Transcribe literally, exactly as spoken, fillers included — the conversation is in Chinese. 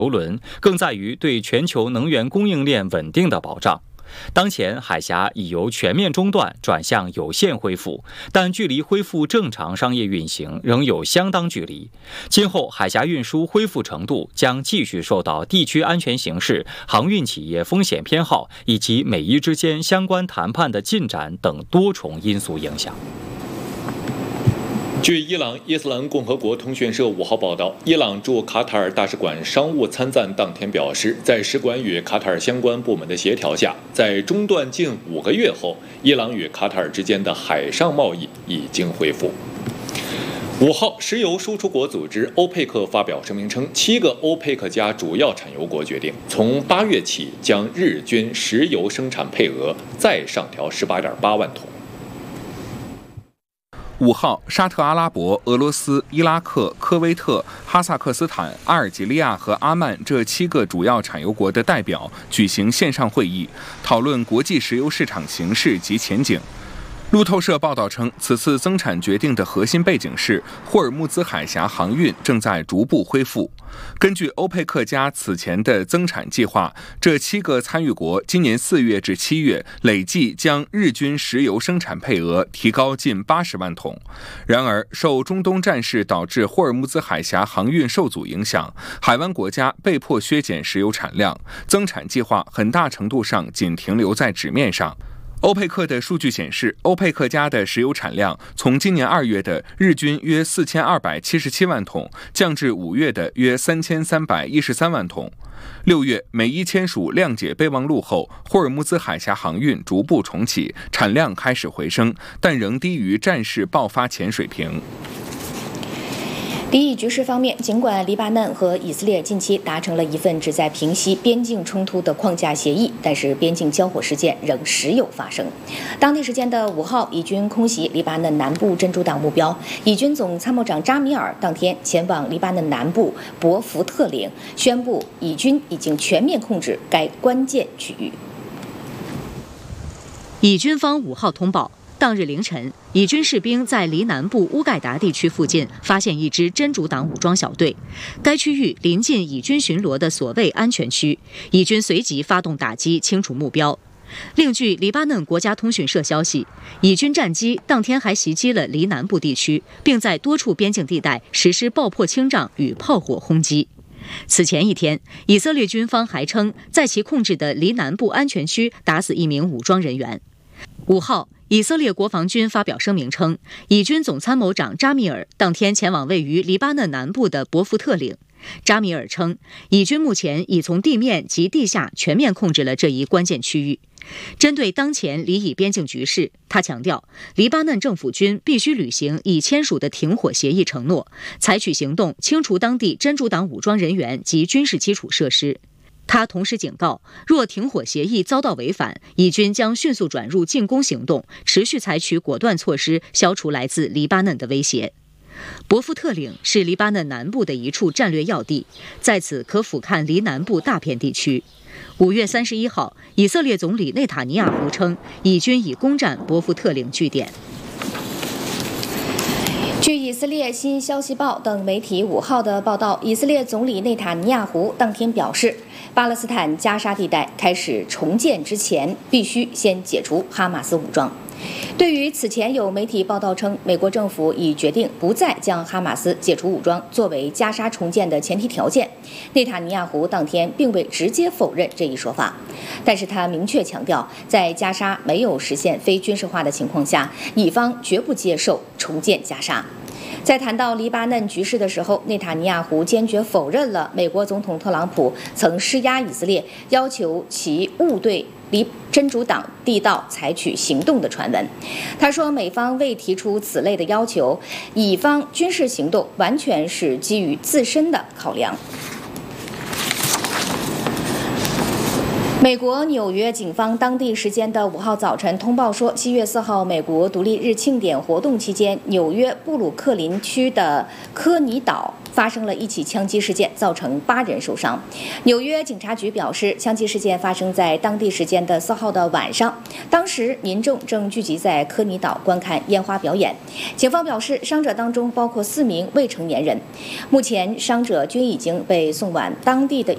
油轮，更在于对全球能源供应链稳定的保障。当前海峡已由全面中断转向有限恢复，但距离恢复正常商业运行仍有相当距离。今后海峡运输恢复程度将继续受到地区安全形势、航运企业风险偏好以及美伊之间相关谈判的进展等多重因素影响。 据伊朗伊斯兰共和国通讯社五号报道，伊朗驻卡塔尔大使馆商务参赞当天表示，在使馆与卡塔尔相关部门的协调下，在中断近五个月后，伊朗与卡塔尔之间的海上贸易已经恢复。五号，石油输出国组织欧佩克发表声明称，七个欧佩克加主要产油国决定从八月起将日均石油生产配额再上调十八点八万桶。 五号，沙特阿拉伯、俄罗斯、伊拉克、科威特、哈萨克斯坦、阿尔及利亚和阿曼这七个主要产油国的代表举行线上会议，讨论国际石油市场形势及前景。路透社报道称，此次增产决定的核心背景是霍尔木兹海峡航运正在逐步恢复。根据欧佩克加此前的增产计划，这七个参与国今年四月至七月累计将日均石油生产配额提高近八十万桶。然而，受中东战事导致霍尔木兹海峡航运受阻影响，海湾国家被迫削减石油产量，增产计划很大程度上仅停留在纸面上。欧佩克的数据显示，欧佩克加的石油产量从今年二月的日均约四千二百七十七万桶，降至五月的约三千三百一十三万桶。六月，美伊签署谅解备忘录后，霍尔木兹海峡航运逐步重启，产量开始回升，但仍低于战事爆发前水平。 离异局势方面，尽管黎巴嫩和以色列近期达成了一份旨在平息边境冲突的框架协议，但是边境交火事件仍时有发生。当地时间的五号，以军空袭黎巴嫩南部真主党目标，以军总参谋长扎米尔当天前往黎巴嫩南部博福特岭，宣布以军已经全面控制该关键区域。 以军方五号通报，当日凌晨，以军士兵在离南部乌盖达地区附近发现一支真主党武装小队，该区域临近以军巡逻的所谓安全区，以军随即发动打击，清除目标。另据黎巴嫩国家通讯社消息，以军战机当天还袭击了离南部地区，并在多处边境地带实施爆破清障与炮火轰击。此前一天，以色列军方还称，在其控制的离南部安全区打死一名武装人员。五号，以色列国防军发表声明称，以军总参谋长扎米尔当天前往位于黎巴嫩南部的博福特岭。扎米尔称，以军目前已从地面及地下全面控制了这一关键区域。针对当前黎以边境局势，他强调，黎巴嫩政府军必须履行已签署的停火协议承诺，采取行动清除当地真主党武装人员及军事基础设施。他同时警告，若停火协议遭到违反，以军将迅速转入进攻行动，持续采取果断措施，消除来自黎巴嫩的威胁。博福特岭是黎巴嫩南部的一处战略要地，在此可俯瞰黎南部大片地区。五月三十一号，以色列总理内塔尼亚胡称，以军已攻占博福特岭据点。 据以色列新消息报等媒体五号的报道，以色列总理内塔尼亚胡当天表示，巴勒斯坦加沙地带开始重建之前，必须先解除哈马斯武装。对于此前有媒体报道称，美国政府已决定不再将哈马斯解除武装作为加沙重建的前提条件，内塔尼亚胡当天并未直接否认这一说法，但是他明确强调，在加沙没有实现非军事化的情况下，以方绝不接受重建加沙。在谈到黎巴嫩局势的时候，内塔尼亚胡坚决否认了美国总统特朗普曾施压以色列，要求其勿对离真主党地道采取行动的传闻。他说，美方未提出此类的要求，以方军事行动完全是基于自身的考量。美国纽约警方当地时间的五号早晨通报说，七月四号美国独立日庆典活动期间，纽约布鲁克林区的科尼岛发生了一起枪击事件，造成八人受伤。纽约警察局表示，枪击事件发生在当地时间的四号的晚上，当时民众正聚集在科尼岛观看烟花表演。警方表示，伤者当中包括四名未成年人，目前伤者均已经被送往当地的